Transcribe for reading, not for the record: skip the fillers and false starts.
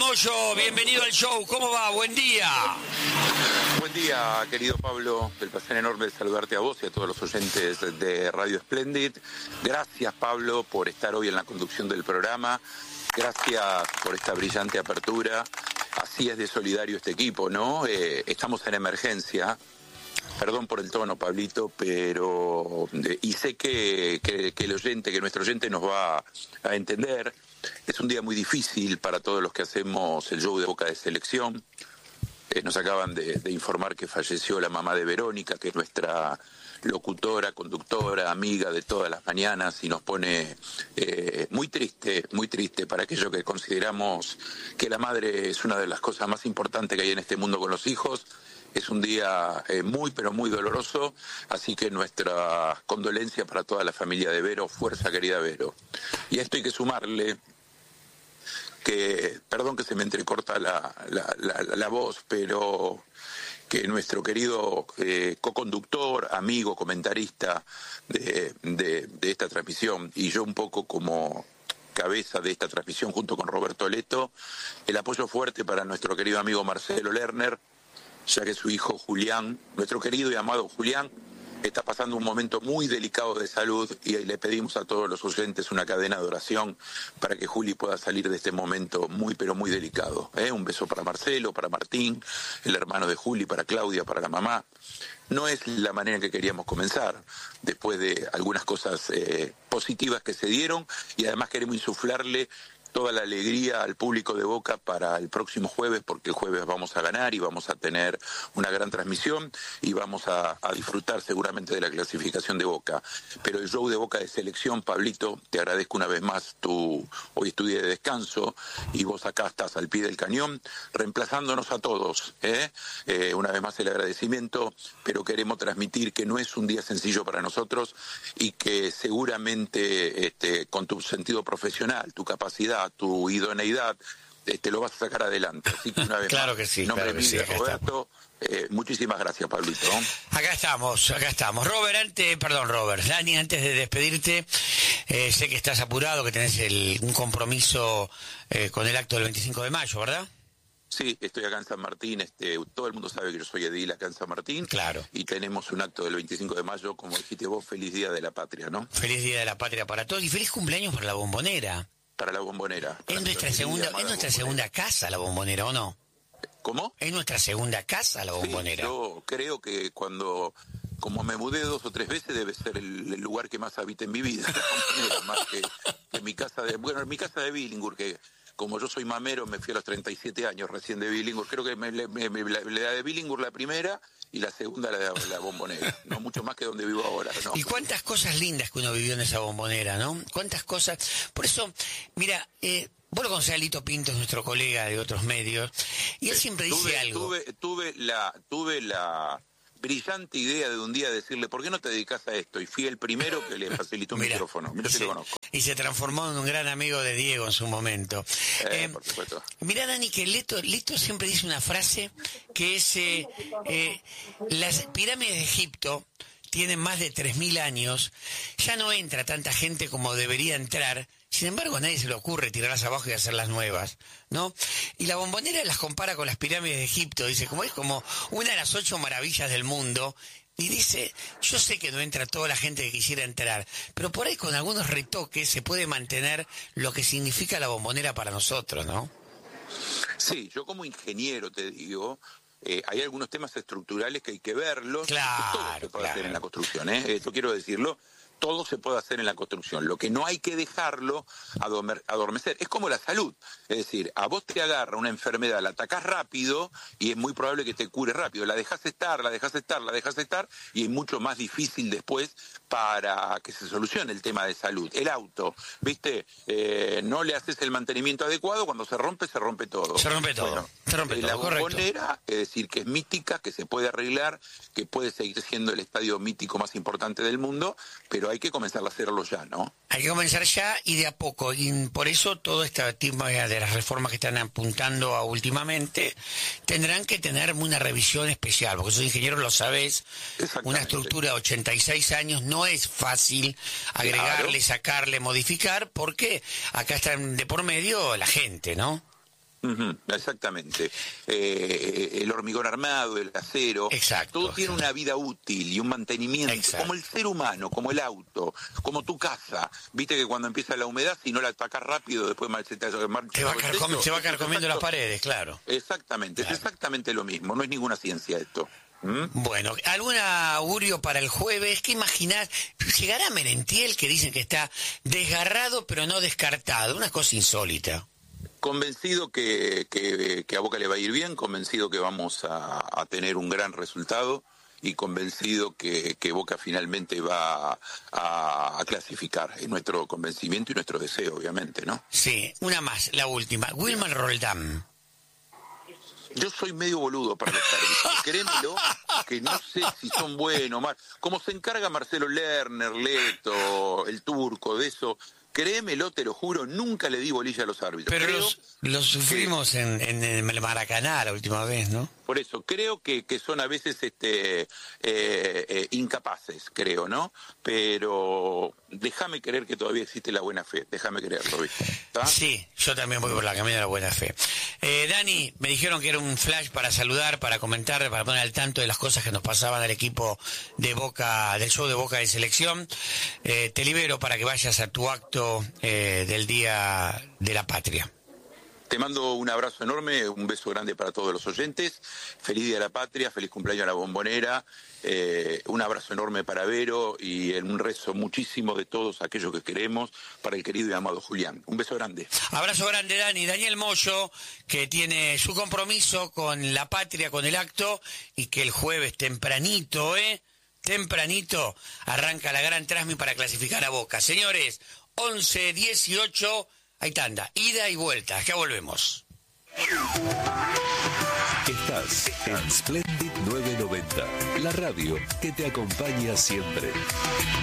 Moyo, bienvenido al show. ¿Cómo va? Buen día. Buen día, querido Pablo. El placer enorme de saludarte a vos y a todos los oyentes de Radio Splendid. Gracias, Pablo, por estar hoy en la conducción del programa. Gracias por esta brillante apertura. Así es de solidario este equipo, ¿no? Estamos en emergencia. Perdón por el tono, Pablito, pero y sé que nuestro oyente nos va a entender. Es un día muy difícil para todos los que hacemos el show de Boca de Selección. Nos acaban de informar que falleció la mamá de Verónica, que es nuestra locutora, conductora, amiga de todas las mañanas, y nos pone muy triste para aquello que consideramos que la madre es una de las cosas más importantes que hay en este mundo con los hijos. Es un día muy, pero muy doloroso, así que nuestra condolencia para toda la familia de Vero. Fuerza, querida Vero. Y a esto hay que sumarle que, perdón que se me entrecorta la voz, pero que nuestro querido coconductor, amigo, comentarista de esta transmisión, y yo un poco como cabeza de esta transmisión junto con Roberto Leto, el apoyo fuerte para nuestro querido amigo Marcelo Lerner, ya que su hijo Julián, nuestro querido y amado Julián, está pasando un momento muy delicado de salud, y le pedimos a todos los oyentes una cadena de oración para que Juli pueda salir de este momento muy, pero muy delicado. Un beso para Marcelo, para Martín, el hermano de Juli, para Claudia, para la mamá. No es la manera en que queríamos comenzar, después de algunas cosas positivas que se dieron, y además queremos insuflarle toda la alegría al público de Boca para el próximo jueves, porque el jueves vamos a ganar y vamos a tener una gran transmisión y vamos a disfrutar seguramente de la clasificación de Boca. Pero el show de Boca de Selección, Pablito, te agradezco una vez más hoy tu día de descanso, y vos acá estás al pie del cañón, reemplazándonos a todos. Una vez más el agradecimiento, pero queremos transmitir que no es un día sencillo para nosotros, y que seguramente con tu sentido profesional, tu capacidad, tu idoneidad, lo vas a sacar adelante. Así que una vez claro más, que sí, nombre claro que mío sí, de Roberto, muchísimas gracias, Pablito. Acá estamos. Robert, Dani, antes de despedirte, sé que estás apurado, que tenés un compromiso con el acto del 25 de mayo, ¿verdad? Sí, estoy acá en San Martín, todo el mundo sabe que yo soy edil acá en San Martín. Claro. Y tenemos un acto del 25 de mayo, como dijiste vos, feliz Día de la Patria, ¿no? Feliz Día de la Patria para todos y feliz cumpleaños para la Bombonera. Para la Bombonera. Es nuestra segunda casa la Bombonera, ¿o no? ¿Cómo? Es nuestra segunda casa la Bombonera. Sí, yo creo que como me mudé 2 o 3 veces, debe ser el lugar que más habita en mi vida, más que mi casa mi casa de Billingur, que como yo soy mamero, me fui a los 37 años recién de Billingur. Creo que la de Billingur la primera y la segunda la Bombonera. No mucho más que donde vivo ahora, ¿no? Y cuántas cosas lindas que uno vivió en esa Bombonera, ¿no? Cuántas cosas. Por eso, mira, vos lo conocés a Lito Pinto, es nuestro colega de otros medios, y él siempre dice algo. Tuve la brillante idea de un día decirle, ¿por qué no te dedicas a esto? Y fui el primero que le facilitó un micrófono. Mira si lo conozco. Y se transformó en un gran amigo de Diego en su momento. Por supuesto. Mirá, Dani, que Lito siempre dice una frase que es, las pirámides de Egipto tienen más de 3.000 años, ya no entra tanta gente como debería entrar. Sin embargo, a nadie se le ocurre tirarlas abajo y hacerlas nuevas, ¿no? Y la Bombonera las compara con las pirámides de Egipto, dice, es como una de las 8 maravillas del mundo, y dice, yo sé que no entra toda la gente que quisiera entrar, pero por ahí con algunos retoques se puede mantener lo que significa la Bombonera para nosotros, ¿no? Sí, yo como ingeniero te digo, hay algunos temas estructurales que hay que verlos. Claro, todo se puede hacer en la construcción, esto quiero decirlo. Todo se puede hacer en la construcción. Lo que no hay que dejarlo adormecer. Es como la salud. Es decir, a vos te agarra una enfermedad, la atacás rápido y es muy probable que te cure rápido. La dejás estar, y es mucho más difícil después para que se solucione el tema de salud. El auto, ¿viste? No le haces el mantenimiento adecuado, cuando se rompe todo. Se rompe todo. Bueno, se rompe todo, la correcto. Bombonera, es decir, que es mítica, que se puede arreglar, que puede seguir siendo el estadio mítico más importante del mundo, pero hay que comenzar a hacerlo ya, ¿no? Hay que comenzar ya y de a poco, y por eso todo este tipo de las reformas que están apuntando a últimamente tendrán que tener una revisión especial, porque sos ingeniero, lo sabés, una estructura de 86 años no es fácil agregarle, sacarle, modificar, porque acá están de por medio la gente, ¿no? Exactamente. El hormigón armado, el acero, exacto, todo tiene una vida útil y un mantenimiento, exacto, como el ser humano, como el auto, como tu casa. Viste que cuando empieza la humedad, si no la atacás rápido, después se va a carcomiendo las paredes, claro. Exactamente, claro. Es exactamente lo mismo, no es ninguna ciencia esto. Bueno, ¿algún augurio para el jueves? ¿Qué imaginás? ¿Llegará Merentiel, que dicen que está desgarrado pero no descartado? Una cosa insólita. Convencido que a Boca le va a ir bien, convencido que vamos a tener un gran resultado y convencido que Boca finalmente va a clasificar. Es nuestro convencimiento y nuestro deseo, obviamente, ¿no? Sí, una más, la última. Wilmar Roldán. Yo soy medio boludo para los árbitros, créemelo, que no sé si son buenos o mal. Como se encarga Marcelo Lerner, Leto, el Turco, de eso, créemelo, te lo juro, nunca le di bolilla a los árbitros. Pero los sufrimos en el Maracaná la última vez, ¿no? Por eso, creo que son a veces incapaces, creo, ¿no? Pero déjame creer que todavía existe la buena fe, déjame creerlo, ¿viste? ¿Está? Sí, yo también voy por la camino de la buena fe. Dani, me dijeron que era un flash para saludar, para comentar, para poner al tanto de las cosas que nos pasaban al equipo de Boca, del show de Boca de Selección. Te libero para que vayas a tu acto del Día de la Patria. Te mando un abrazo enorme, un beso grande para todos los oyentes. Feliz Día de la Patria, feliz cumpleaños a la Bombonera. Un abrazo enorme para Vero y un rezo muchísimo de todos aquellos que queremos para el querido y amado Julián. Un beso grande. Abrazo grande, Dani. Daniel Moyo, que tiene su compromiso con la patria, con el acto, y que el jueves tempranito, arranca la gran transmi para clasificar a Boca. Señores, 11-18, hay tanda, ida y vuelta. Ya volvemos. Estás en Splendid 990, la radio que te acompaña siempre.